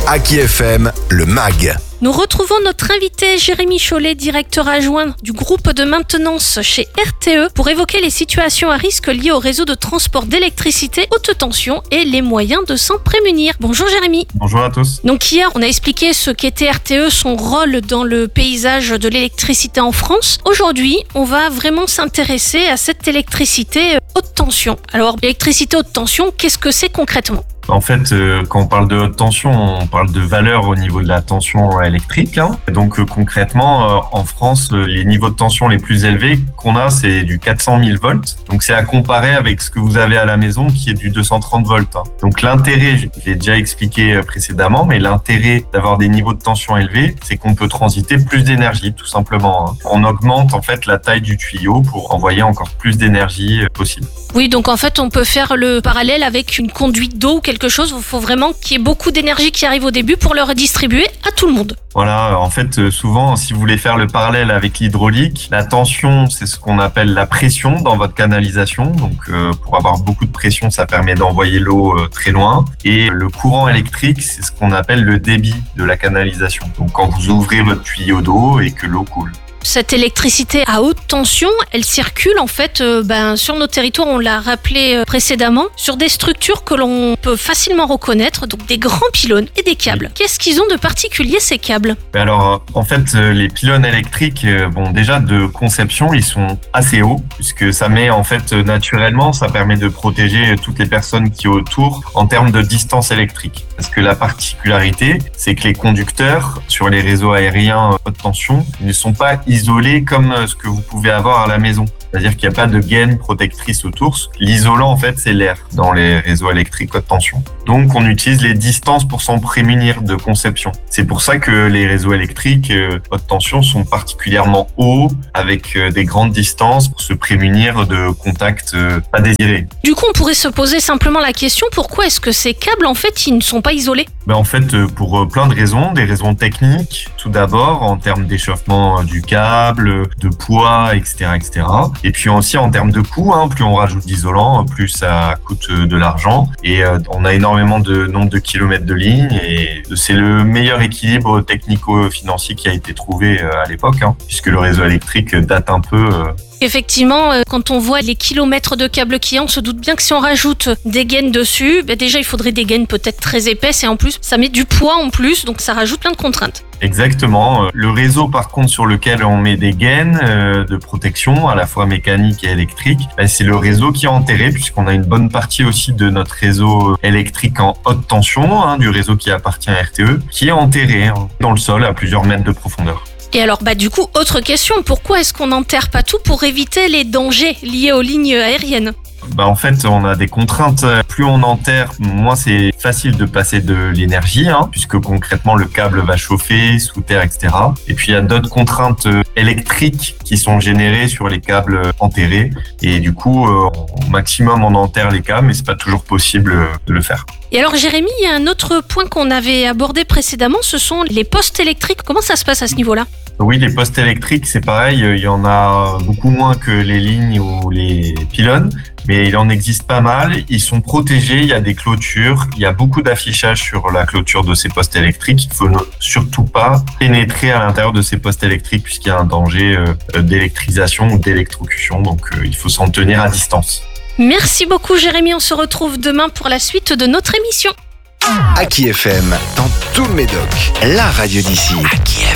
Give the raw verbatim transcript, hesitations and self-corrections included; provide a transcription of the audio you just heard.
Aki F M, le M A G. Nous retrouvons notre invité Jérémy Chollet, directeur adjoint du groupe de maintenance chez R T E, pour évoquer les situations à risque liées au réseau de transport d'électricité haute tension et les moyens de s'en prémunir. Bonjour Jérémy. Bonjour à tous. Donc hier, on a expliqué ce qu'était R T E, son rôle dans le paysage de l'électricité en France. Aujourd'hui, on va vraiment s'intéresser à cette électricité haute tension. Alors, l'électricité haute tension, qu'est-ce que c'est concrètement ? En fait, euh, quand on parle de haute tension, on parle de valeur au niveau de la tension électrique. Hein. Donc euh, concrètement, euh, en France, euh, les niveaux de tension les plus élevés qu'on a, c'est du quatre cent mille volts. Donc c'est à comparer avec ce que vous avez à la maison, qui est du deux cent trente volts. Hein. Donc l'intérêt, je l'ai déjà expliqué précédemment, mais l'intérêt d'avoir des niveaux de tension élevés, c'est qu'on peut transiter plus d'énergie, tout simplement. Hein. On augmente en fait la taille du tuyau pour envoyer encore plus d'énergie possible. Oui, donc en fait, on peut faire le parallèle avec une conduite d'eau ou quelque chose. Il faut vraiment qu'il y ait beaucoup d'énergie qui arrive au début pour le redistribuer à tout le monde. Voilà, en fait, souvent, si vous voulez faire le parallèle avec l'hydraulique, la tension, c'est ce qu'on appelle la pression dans votre canalisation. Donc, euh, pour avoir beaucoup de pression, ça permet d'envoyer l'eau euh, très loin. Et le courant électrique, c'est ce qu'on appelle le débit de la canalisation. Donc, quand vous ouvrez votre tuyau d'eau et que l'eau coule. Cette électricité à haute tension, elle circule en fait euh, ben, sur nos territoires, on l'a rappelé euh, précédemment, sur des structures que l'on peut facilement reconnaître, donc des grands pylônes et des câbles. Qu'est-ce qu'ils ont de particulier, ces câbles ? Alors, en fait, les pylônes électriques, bon, déjà de conception, ils sont assez hauts, puisque ça met en fait naturellement, ça permet de protéger toutes les personnes qui sont autour en termes de distance électrique. Parce que la particularité, c'est que les conducteurs sur les réseaux aériens haute tension ne sont pas isolés comme ce que vous pouvez avoir à la maison. C'est-à-dire qu'il n'y a pas de gaine protectrice autour. L'isolant, en fait, c'est l'air dans les réseaux électriques haute tension. Donc, on utilise les distances pour s'en prémunir de conception. C'est pour ça que les réseaux électriques haute tension sont particulièrement hauts, avec des grandes distances pour se prémunir de contacts pas désirés. Du coup, on pourrait se poser simplement la question, pourquoi est-ce que ces câbles, en fait, ils ne sont pas isolés ? Ben, en fait, pour plein de raisons, des raisons techniques, tout d'abord, en termes d'échauffement du câble, de poids, et cetera, et cetera. Et puis aussi en termes de coût, hein, plus on rajoute d'isolant, plus ça coûte de l'argent. Et euh, on a énormément de nombre de kilomètres de ligne et c'est le meilleur équilibre technico-financier qui a été trouvé euh, à l'époque, hein, puisque le réseau électrique date un peu... Euh, Effectivement, quand on voit les kilomètres de câbles qu'il y a, on se doute bien que si on rajoute des gaines dessus, ben déjà il faudrait des gaines peut-être très épaisses et en plus ça met du poids en plus, donc ça rajoute plein de contraintes. Exactement. Le réseau par contre sur lequel on met des gaines euh, de protection, à la fois mécanique et électrique, ben, c'est le réseau qui est enterré puisqu'on a une bonne partie aussi de notre réseau électrique en haute tension, hein, du réseau qui appartient à R T E, qui est enterré hein, dans le sol à plusieurs mètres de profondeur. Et alors, bah du coup, autre question, pourquoi est-ce qu'on n'enterre pas tout pour éviter les dangers liés aux lignes aériennes ? Bah en fait, on a des contraintes. Plus on enterre, moins c'est facile de passer de l'énergie, hein, puisque concrètement le câble va chauffer sous terre, et cetera. Et puis il y a d'autres contraintes électriques qui sont générées sur les câbles enterrés. Et du coup, euh, au maximum, on enterre les câbles, mais c'est pas toujours possible de le faire. Et alors Jérémy, il y a un autre point qu'on avait abordé précédemment, ce sont les postes électriques. Comment ça se passe à ce niveau-là ? Oui, les postes électriques, c'est pareil, il y en a beaucoup moins que les lignes ou les pylônes, mais il en existe pas mal. Ils sont protégés, il y a des clôtures, il y a beaucoup d'affichage sur la clôture de ces postes électriques. Il faut surtout pas pénétrer à l'intérieur de ces postes électriques puisqu'il y a un danger d'électrisation ou d'électrocution, donc il faut s'en tenir à distance. Merci beaucoup Jérémy, on se retrouve demain pour la suite de notre émission. Aki F M, dans tout le Médoc, la radio d'ici. Aki F M.